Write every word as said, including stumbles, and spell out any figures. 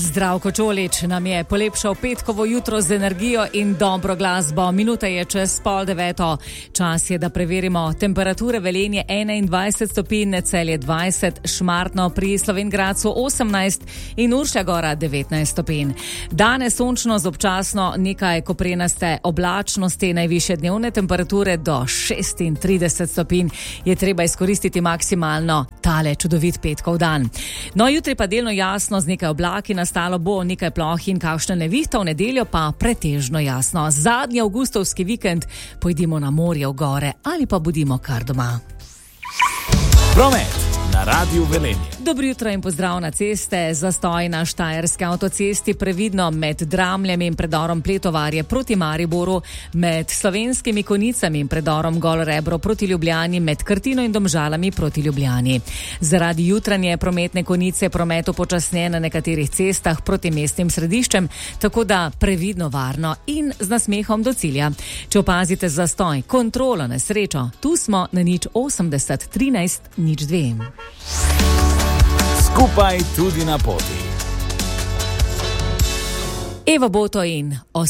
Zdravko Čolič nam je polepšal petkovo jutro z energijo in dobro glasbo. Minuta je čez pol deveto. Čas je, da preverimo temperature. Velenje enaindvajset stopinj, Celje dvajset, Šmartno pri Slovenj Gradcu osemnajst in Uršlja Gora devetnajst stopinj. Danes sončno z občasno nekaj koprenaste oblačnosti, najvišje dnevne temperature do šestintrideset stopinj. Je treba izkoristiti maksimalno tale čudovit petkov dan. No, jutri pa delno jasno z nekaj oblaki, nastalo bo nekaj ploh in kakšne nevihte, v nedeljo pa pretežno jasno. Zadnji avgustovski vikend pojdimo na morje, v gore ali pa bodimo kar doma. Promet na Radiu Velenje. Dobro jutro in pozdrav na ceste. Zastoj na Štajerski avtocesti previdno med Dramljem in predorom Pletovarje proti Mariboru, med Slovenskimi Konicami in predorom Golo Rebro proti Ljubljani, med Krtino in Domžalami proti Ljubljani. Zaradi jutranje prometne konice promet upočasnjen na nekaterih cestah proti mestnim središčem, tako da previdno, varno in z nasmehom do cilja. Če opazite zastoj, kontrolo na srečo, tu smo na nič osemdeset trinajst nič dve. Skupaj tudi na poti. Eva Boto in